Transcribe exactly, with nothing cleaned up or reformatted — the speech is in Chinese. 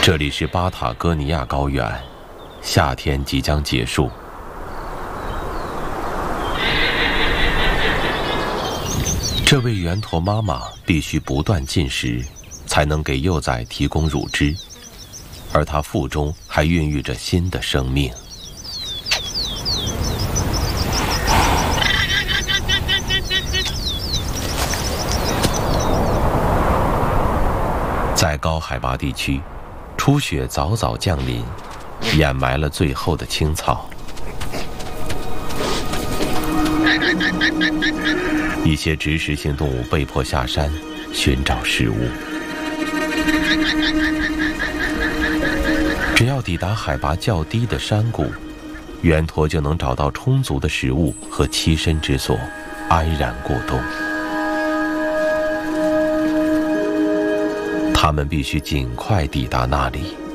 这里是巴塔哥尼亚高原，夏天即将结束。这位圆驼妈妈必须不断进食，才能给幼崽提供乳汁，而她腹中还孕育着新的生命。在高海拔地区，初雪早早降临，掩埋了最后的青草。一些植食性动物被迫下山寻找食物。只要抵达海拔较低的山谷，圆驼就能找到充足的食物和栖身之所，安然过冬。它们必须尽快抵达那里。